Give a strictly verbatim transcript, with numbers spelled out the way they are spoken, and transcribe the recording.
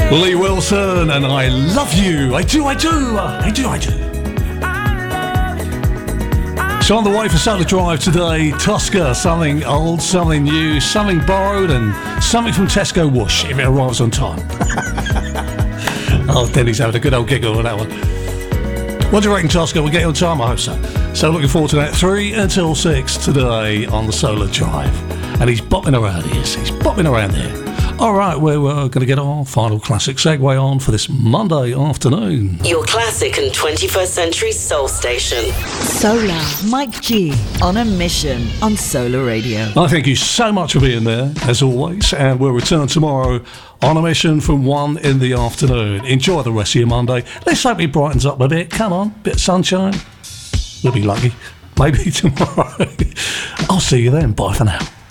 Lee Wilson and I Love You. I do, I do, I do, I do. So on the way for Solar Drive today, Tusker, something old, something new, something borrowed, and something from Tesco Whoosh, if it arrives on time. Oh, Denny's having a good old giggle on that one. What do you reckon, Tusker? We'll get you on time, I hope so. So looking forward to that. Three until six today on the Solar Drive. And he's bopping around, he is. He's bopping around there. All right, we're, we're going to get our final classic segue on for this Monday afternoon. Your classic and twenty-first century soul station. Solar, Mike G on a mission on Solar Radio. I thank you so much for being there, as always, and we'll return tomorrow on a mission from one in the afternoon. Enjoy the rest of your Monday. Let's hope it brightens up a bit. Come on, bit of sunshine. We'll be lucky. Maybe tomorrow. I'll see you then. Bye for now.